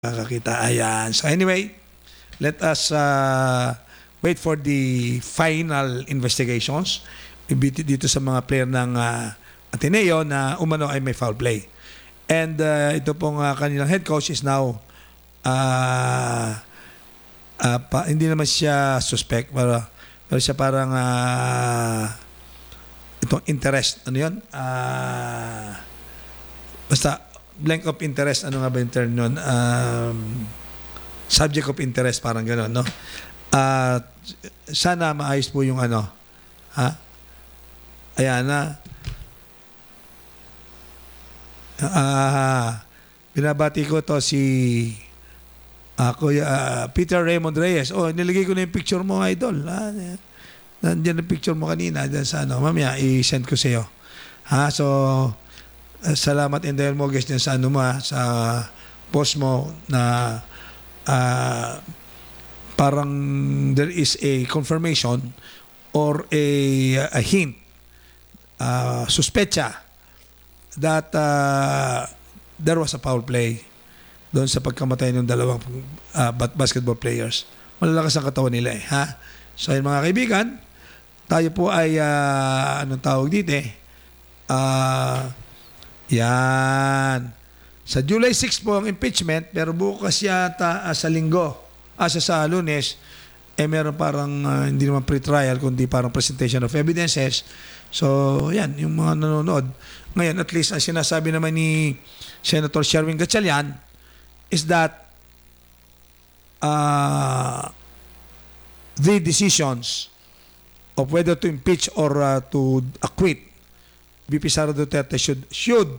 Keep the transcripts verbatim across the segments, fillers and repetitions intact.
Nakakita. Ayan. So anyway, let us uh, wait for the final investigations dito sa mga player ng uh, Ateneo na umano ay may foul play. And uh, ito pong uh, kanilang head coach is now uh, uh, pa, hindi naman siya suspect pero, pero siya parang uh, itong interest. Ano yun? Uh, basta blank of interest, ano nga ba yung term nun? Um, subject of interest, parang gano'n, no? Uh, sana maayos po yung ano. Ha? Ayan na. Uh, binabati ko to si uh, Kuya, uh, Peter Raymond Reyes. Oh, nilagay ko na yung picture mo, idol. Ah, nandiyan yung picture mo kanina. Dyan sa ano. Mamaya, i-send ko sa iyo. Ha? So, Uh, salamat and dahil mo guys din sa ano mo sa post mo na uh, parang there is a confirmation or a, a hint, uh, suspecha that uh, there was a foul play doon sa pagkamatay ng dalawang uh, basketball players. Malalakas ang katawan nila eh. Ha? So yun mga kaibigan, tayo po ay uh, anong tawag dito eh uh, yan. Sa July sixth po ang impeachment, pero bukas yata uh, sa linggo, asa ah, sa Lunes, eh meron parang uh, hindi naman pre-trial, kundi parang presentation of evidences. So, yan, yung mga nanonood. Ngayon, at least, ang sinasabi naman ni Senator Sherwin Gatchalian is that uh, the decisions of whether to impeach or uh, to acquit V P Sara Duterte should should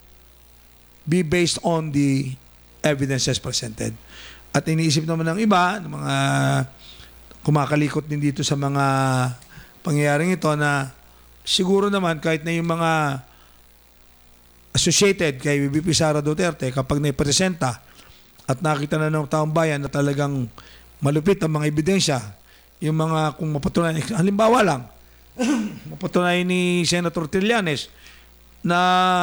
be based on the evidences presented. At iniisip naman ng iba, ng mga kumakalikot din dito sa mga pangyayaring ito na siguro naman kahit na yung mga associated kay V P Sara Duterte kapag naipresenta at nakita na ng taong bayan na talagang malupit ang mga ebidensya, yung mga kung mapatunayan, halimbawa lang, mapatunayan ni Senator Trillanes na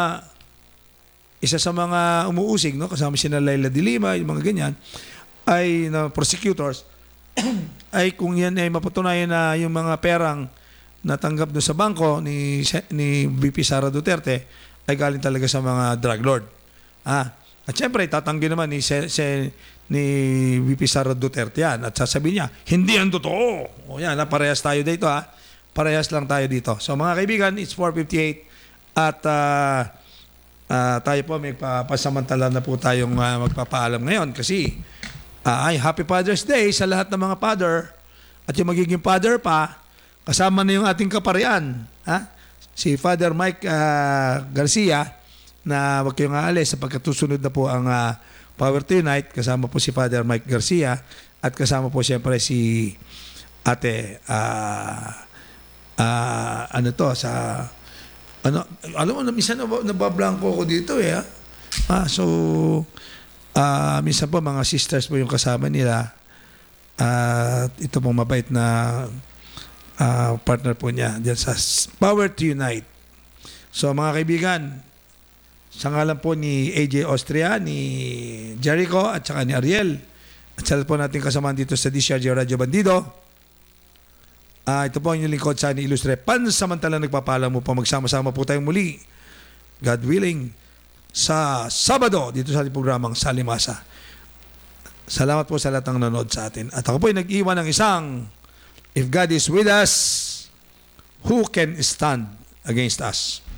isa sa mga umuusig, no, kasama si Laila de Lima, yung mga ganyan, ay na prosecutors, ay kung yan ay mapatunayan na yung mga perang natanggap doon sa bangko ni, ni V P Sara Duterte ay galing talaga sa mga drug lord. Ah, at syempre, tatanggi naman ni, se, se, ni V P Sara Duterte yan at sasabihin niya, hindi yan totoo. O yan, ha, parehas tayo dito ha. Parehas lang tayo dito. So mga kaibigan, it's four fifty-eight at uh, uh, tayo po may pasamantala na po tayong uh, magpapaalam ngayon kasi uh, ay Happy Father's Day sa lahat ng mga father at yung magiging father pa, kasama na yung ating kaparian, ha? Si Father Mike uh, Garcia na wag kayong aalis sapagkat susunod na po ang uh, Power to Unite, kasama po si Father Mike Garcia at kasama po siyempre si Ate uh, Uh, ano to sa ano alam mo na minsan nabablanko ako dito eh ha? Ah, so uh, minsan po mga sisters po yung kasama nila at uh, ito pong mabait na uh, partner po niya diyan sa Power to Unite. So mga kaibigan, sa ngalan po ni A J Austria, ni Jericho at saka ni Ariel at sa po natin kasama dito sa D C R J Radio Bandido. Uh, ito po ang inyong lingkod sa ni Ilustre. Pansamantala nagpapaalam mo pa magsama-sama po tayong muli, God willing, sa Sabado dito sa ating programang Salimasa. Salamat po sa lahat ng nanonood sa atin. At ako po ay nag-iwan ng isang, if God is with us, who can stand against us?